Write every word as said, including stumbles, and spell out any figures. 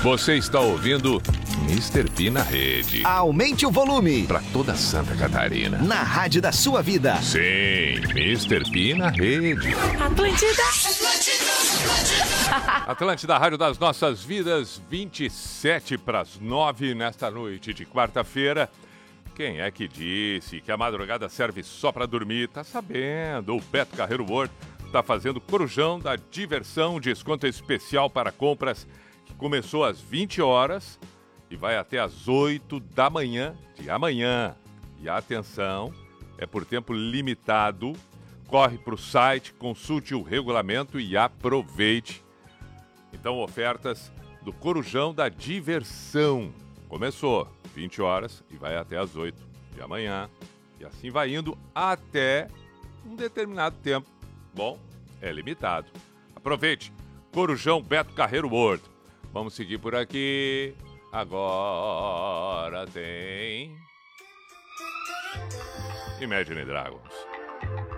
Você está ouvindo mister P na rede. Aumente o volume. Para toda Santa Catarina. Na rádio da sua vida. Sim, mister P na rede. Atlântida. Atlântida, rádio das nossas vidas, vinte e sete para as nove nesta noite de quarta-feira. Quem é que disse que a madrugada serve só para dormir? Tá sabendo. O Beto Carreiro World tá fazendo Corujão da Diversão, desconto especial para compras que começou às vinte horas e vai até às oito da manhã de amanhã. E atenção, é por tempo limitado. Corre para o site, consulte o regulamento e aproveite. Então, ofertas do Corujão da Diversão. Começou vinte horas e vai até às oito de amanhã. E assim vai indo até um determinado tempo. Bom, é limitado. Aproveite. Corujão Beto Carreiro World. Vamos seguir por aqui. Agora tem Imagine Dragons.